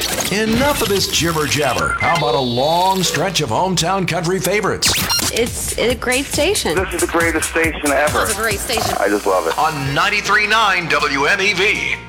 Enough of this jibber jabber. How about a long stretch of hometown country favorites? It's a great station. This is the greatest station ever. It's a great station. I just love it. On 93.9 WMEV.